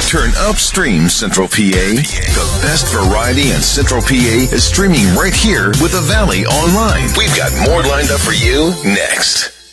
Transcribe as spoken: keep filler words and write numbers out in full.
Turn upstream, Central P A. The best variety in Central P A is streaming right here with the Valley Online. We've got more lined up for you next.